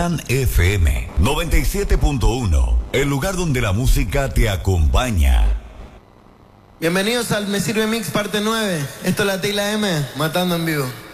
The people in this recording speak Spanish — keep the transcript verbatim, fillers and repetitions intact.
Plan F M noventa y siete punto uno, el lugar donde la música te acompaña. Bienvenidos al Me Sirve Mix parte nueve. Esto es la Tila M, matando en vivo.